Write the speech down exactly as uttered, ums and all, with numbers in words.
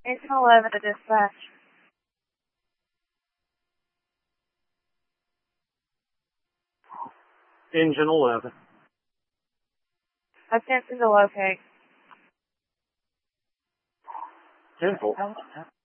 Engine eleven to dispatch. Engine eleven. Attempting to locate. ten four.